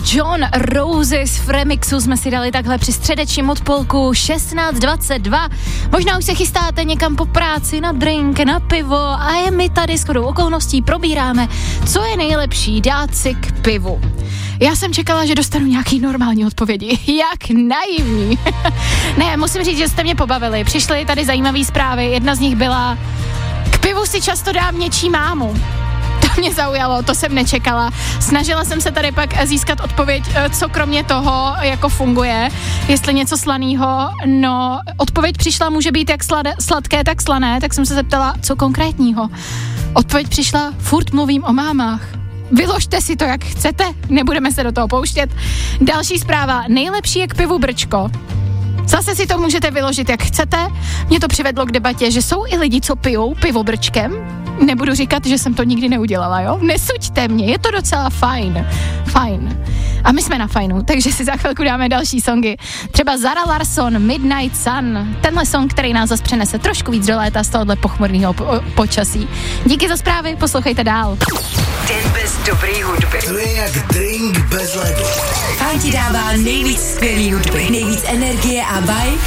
John Roses v remixu jsme si dali takhle při středečním odpolku 16:22. Možná už se chystáte někam po práci na drink, na pivo a my tady shodou okolností probíráme, co je nejlepší dát si k pivu. Já jsem čekala, že dostanu nějaký normální odpovědi. Jak naivní. Ne, musím říct, že jste mě pobavili. Přišly tady zajímavé zprávy. Jedna z nich byla: k pivu si často dám něčí mámu. To mě zaujalo, to jsem nečekala. Snažila jsem se tady pak získat odpověď, co kromě toho jako funguje, jestli něco slanýho. No, odpověď přišla, může být jak sladké, tak slané, tak jsem se zeptala, co konkrétního. Odpověď přišla, furt mluvím o mámách. Vyložte si to, jak chcete, nebudeme se do toho pouštět. Další zpráva, nejlepší je k pivu brčko. Zase si to můžete vyložit, jak chcete. Mě to přivedlo k debatě, že jsou i lidi, co pijou pivo brčkem. Nebudu říkat, že jsem to nikdy neudělala, jo? Nesuďte mě, je to docela fajn. Fajn. A my jsme na fajnu, takže si za chvilku dáme další songy. Třeba Zara Larsson, Midnight Sun. Tenhle song, který nás zase přenese trošku víc do léta z tohohle pochmurného počasí. Díky za zprávy, poslouchejte dál. Den bez dobrý hudby. To je jak drink bez ledu. Fajn ti dává nejvíc skvělý hudby, nejvíc energie a vibe.